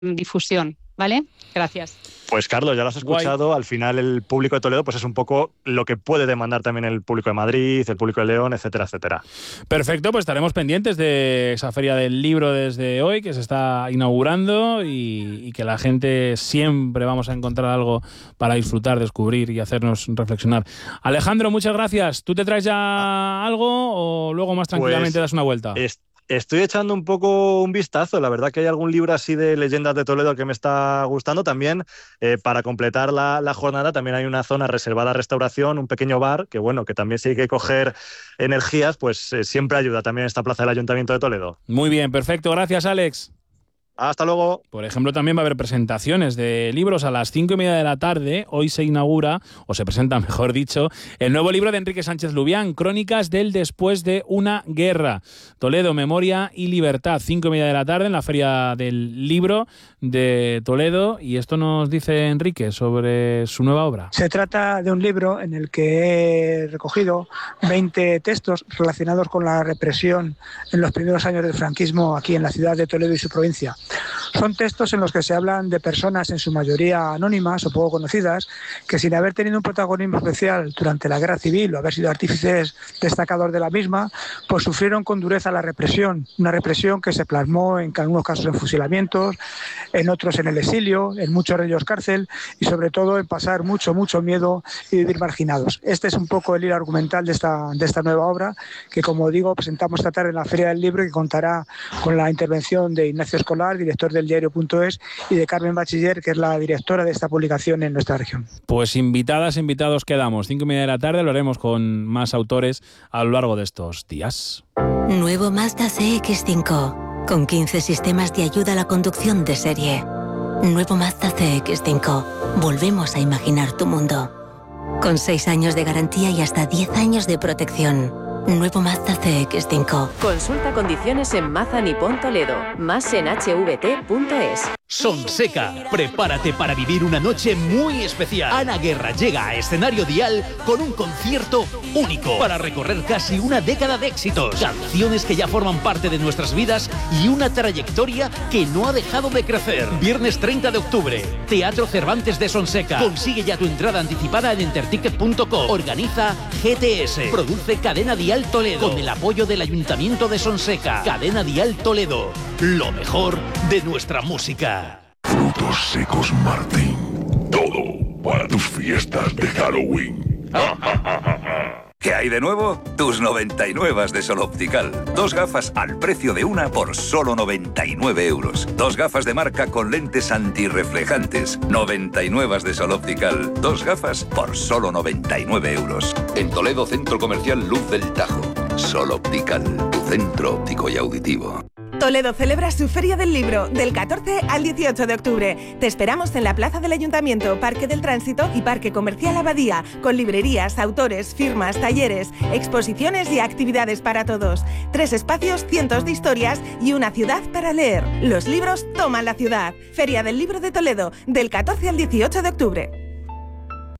difusión, ¿vale? Gracias. Pues Carlos, ya lo has escuchado. Guay. Al final el público de Toledo pues es un poco lo que puede demandar también el público de Madrid, el público de León, etcétera, etcétera. Perfecto, pues estaremos pendientes de esa Feria del Libro desde hoy, que se está inaugurando y que la gente siempre vamos a encontrar algo para disfrutar, descubrir y hacernos reflexionar. Alejandro, muchas gracias. ¿Tú te traes ya algo o luego más tranquilamente das una vuelta? Estoy echando un poco un vistazo. La verdad que hay algún libro así de leyendas de Toledo que me está gustando. También, para completar la jornada, también hay una zona reservada a restauración, un pequeño bar, que bueno, que también si hay que coger energías, pues siempre ayuda también esta plaza del Ayuntamiento de Toledo. Muy bien, perfecto. Gracias, Alex. Hasta luego. Por ejemplo, también va a haber presentaciones de libros a las 5:30 de la tarde. Hoy se inaugura, o se presenta, mejor dicho, el nuevo libro de Enrique Sánchez Lubián, Crónicas del después de una guerra. Toledo, Memoria y Libertad. 5:30 de la tarde en la Feria del Libro de Toledo. Y esto nos dice Enrique sobre su nueva obra. Se trata de un libro en el que he recogido 20 textos relacionados con la represión en los primeros años del franquismo aquí en la ciudad de Toledo y su provincia. Son textos en los que se hablan de personas en su mayoría anónimas o poco conocidas que, sin haber tenido un protagonismo especial durante la guerra civil o haber sido artífices destacados de la misma, pues sufrieron con dureza la represión, una represión que se plasmó en algunos casos en fusilamientos, en otros en el exilio, en muchos de ellos cárcel y sobre todo en pasar mucho miedo y vivir marginados. Este es un poco el hilo argumental de esta nueva obra que, como digo, presentamos esta tarde en la Feria del Libro y que contará con la intervención de Ignacio Escolar, director del diario.es, y de Carmen Bachiller, que es la directora de esta publicación en nuestra región. Pues invitados quedamos. 5:30 de la tarde, lo haremos con más autores a lo largo de estos días. Nuevo Mazda CX-5, con 15 sistemas de ayuda a la conducción de serie. Nuevo Mazda CX-5, volvemos a imaginar tu mundo. Con 6 años de garantía y hasta 10 años de protección. Nuevo Mazda CX-5. Consulta condiciones en Mazda Nippon Toledo. Más en hvt.es. Sonseca, prepárate para vivir una noche muy especial. Ana Guerra llega a Escenario Dial con un concierto único para recorrer casi una década de éxitos, canciones que ya forman parte de nuestras vidas y una trayectoria que no ha dejado de crecer. Viernes 30 de octubre, Teatro Cervantes de Sonseca. Consigue ya tu entrada anticipada en enterticket.com. Organiza GTS. Produce Cadena Dial Toledo con el apoyo del Ayuntamiento de Sonseca. Cadena Dial Toledo, lo mejor de nuestra música. Frutos secos Martín. Todo para tus fiestas de Halloween. ¿Qué hay de nuevo? Tus 99 de Sol Optical. 2 gafas al precio de una por solo 99 euros. 2 gafas de marca con lentes antirreflejantes. 99 de Sol Optical. 2 gafas por solo 99 euros. En Toledo, Centro Comercial Luz del Tajo. Sol Optical, tu centro óptico y auditivo. Toledo celebra su Feria del Libro del 14 al 18 de octubre. Te esperamos en la Plaza del Ayuntamiento, Parque del Tránsito y Parque Comercial Abadía, con librerías, autores, firmas, talleres, exposiciones y actividades para todos. 3 espacios, cientos de historias y una ciudad para leer. Los libros toman la ciudad. Feria del Libro de Toledo, del 14 al 18 de octubre.